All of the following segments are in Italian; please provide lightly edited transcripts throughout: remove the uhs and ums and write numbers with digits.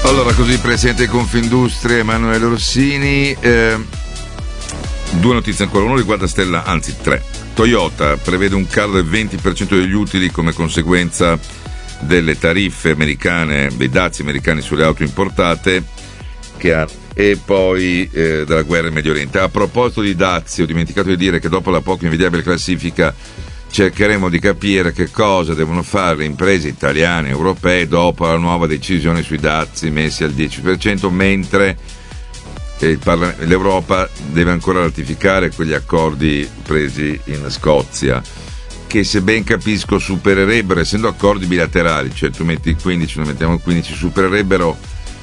Allora, così il presidente di Confindustria Emanuele Rossini. Due notizie ancora, uno riguarda anzi tre. Toyota prevede un calo del 20% degli utili come conseguenza delle tariffe americane, dei dazi americani sulle auto importate e poi della guerra in Medio Oriente. A proposito di dazi, ho dimenticato di dire che dopo la poco invidiabile classifica cercheremo di capire che cosa devono fare le imprese italiane e europee dopo la nuova decisione sui dazi messi al 10%, mentre l'Europa deve ancora ratificare quegli accordi presi in Scozia, che se ben capisco supererebbero, essendo accordi bilaterali, cioè tu metti il 15, noi mettiamo il 15, supererebbero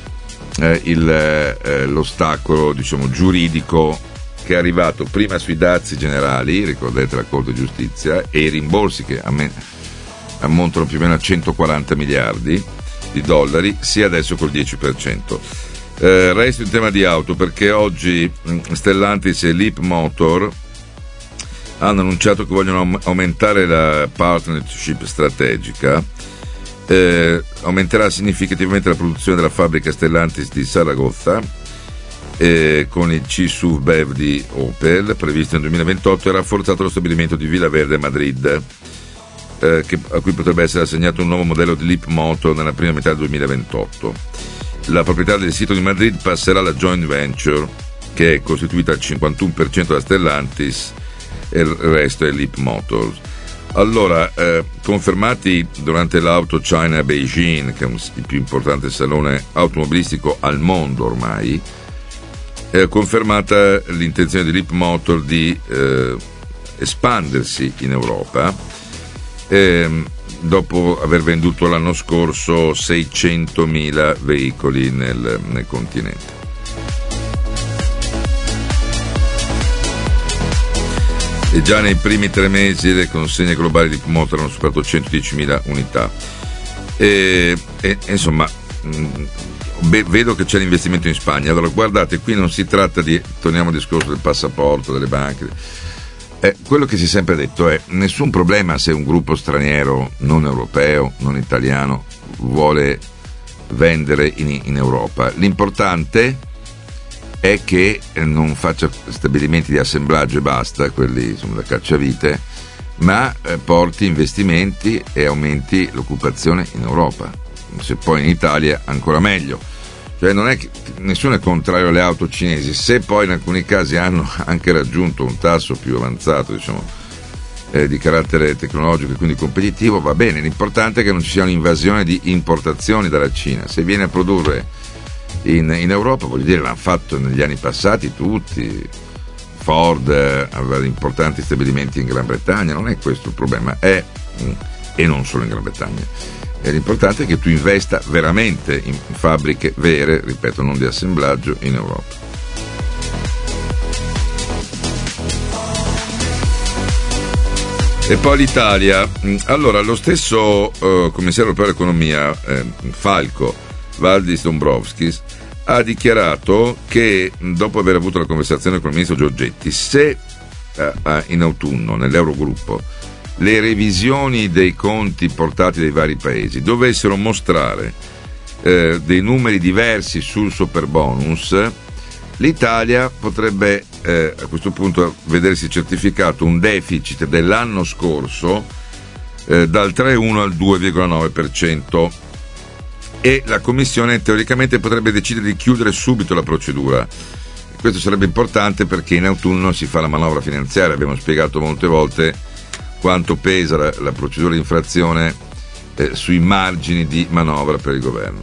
l'ostacolo, diciamo, giuridico che è arrivato prima sui dazi generali, ricordate la Corte di Giustizia, e i rimborsi che ammontano più o meno a 140 miliardi di dollari, sia adesso col 10%. Resto in tema di auto, perché oggi Stellantis e Leapmotor hanno annunciato che vogliono aumentare la partnership strategica. Aumenterà significativamente la produzione della fabbrica Stellantis di Saragozza con il C-SUV BEV di Opel previsto nel 2028 e rafforzato lo stabilimento di Villaverde Madrid, a cui potrebbe essere assegnato un nuovo modello di Leapmotor nella prima metà del 2028. La proprietà del sito di Madrid passerà alla joint venture, che è costituita al 51% da Stellantis e il resto è Leapmotor. Allora, confermati durante l'Auto China Beijing, che è il più importante salone automobilistico al mondo ormai, è confermata l'intenzione di Leapmotor di espandersi in Europa, dopo aver venduto l'anno scorso 600.000 veicoli nel continente. E già nei primi 3 mesi le consegne globali di Leapmotor hanno superato 110.000 unità. Insomma, vedo che c'è l'investimento in Spagna. Allora, guardate, qui non si tratta di, torniamo al discorso del passaporto, delle banche. Quello che si è sempre detto è: nessun problema se un gruppo straniero, non europeo, non italiano, vuole vendere in Europa. L'importante è che non faccia stabilimenti di assemblaggio e basta, quelli insomma da cacciavite, ma porti investimenti e aumenti l'occupazione in Europa. Se poi in Italia ancora meglio. Cioè, non è che nessuno è contrario alle auto cinesi, se poi in alcuni casi hanno anche raggiunto un tasso più avanzato, diciamo, di carattere tecnologico e quindi competitivo, va bene. L'importante è che non ci sia un'invasione di importazioni dalla Cina. Se viene a produrre in Europa, voglio dire, l'hanno fatto negli anni passati tutti. Ford aveva importanti stabilimenti in Gran Bretagna, non è questo il problema, e non solo in Gran Bretagna. E l'importante è che tu investa veramente in fabbriche vere, ripeto, non di assemblaggio, in Europa. E poi l'Italia. Allora, lo stesso commissario europeo all'economia, Falco, Valdis Dombrovskis, ha dichiarato che, dopo aver avuto la conversazione con il ministro Giorgetti, se in autunno nell'Eurogruppo le revisioni dei conti portati dai vari paesi dovessero mostrare dei numeri diversi sul superbonus, l'Italia potrebbe a questo punto vedersi certificato un deficit dell'anno scorso dal 3,1 al 2,9%, e la Commissione teoricamente potrebbe decidere di chiudere subito la procedura. Questo sarebbe importante perché in autunno si fa la manovra finanziaria. Abbiamo spiegato molte volte quanto pesa la procedura di infrazione sui margini di manovra per il governo.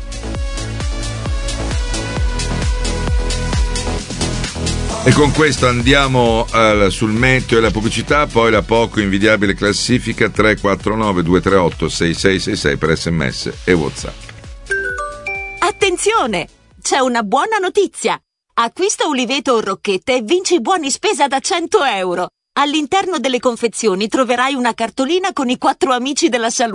E con questo andiamo sul meteo e la pubblicità, poi la poco invidiabile classifica 349 238 6666 per SMS e WhatsApp. Attenzione! C'è una buona notizia! Acquista uliveto o rocchette e vinci buoni spesa da 100 euro. All'interno delle confezioni troverai una cartolina con i 4 amici della salute.